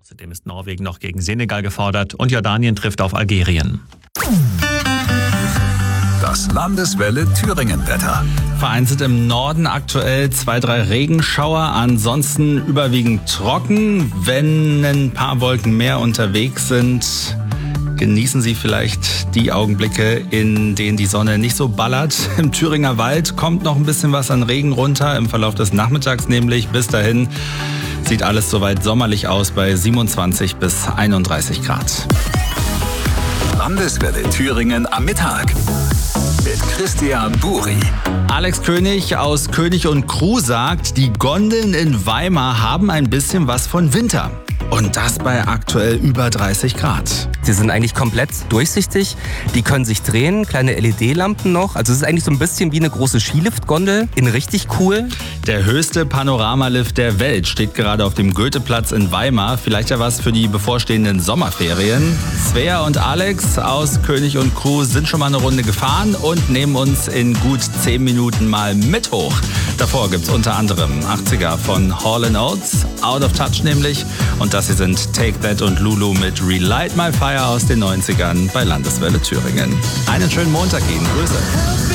Außerdem ist Norwegen noch gegen Senegal gefordert und Jordanien trifft auf Algerien. Das Landeswelle Thüringen-Wetter. Vereinzelt im Norden aktuell 2-3 Regenschauer, ansonsten überwiegend trocken. Wenn ein paar Wolken mehr unterwegs sind, genießen Sie vielleicht die Augenblicke, in denen die Sonne nicht so ballert. Im Thüringer Wald kommt noch ein bisschen was an Regen runter, im Verlauf des Nachmittags nämlich. Bis dahin sieht alles soweit sommerlich aus bei 27 bis 31 Grad. Landeswelle Thüringen am Mittag mit Christian Buri. Alex König aus König und Crew sagt, die Gondeln in Weimar haben ein bisschen was von Winter. Und das bei aktuell über 30 Grad. Die sind eigentlich komplett durchsichtig. Die können sich drehen, kleine LED-Lampen noch. Also es ist eigentlich so ein bisschen wie eine große Skilift-Gondel. In richtig cool. Der höchste Panoramalift der Welt steht gerade auf dem Goetheplatz in Weimar. Vielleicht ja was für die bevorstehenden Sommerferien. Svea und Alex aus König und Crew sind schon mal eine Runde gefahren und nehmen uns in gut 10 Minuten mal mit hoch. Davor gibt's unter anderem 80er von Hall & Oates, Out of Touch nämlich. Und das hier sind Take That und Lulu mit Relight My Fire aus den 90ern bei Landeswelle Thüringen. Einen schönen Montag Ihnen. Grüße.